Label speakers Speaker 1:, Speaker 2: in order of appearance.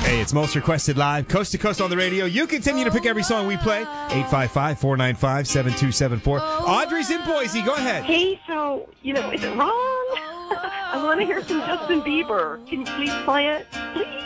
Speaker 1: Hey, it's Most Requested Live, coast to coast on the radio. You continue to pick every song we play. 855-495-7274. Audrey's in Boise. Go ahead.
Speaker 2: Hey, so, is it wrong? I want to hear some Justin Bieber. Can you please play it? Please?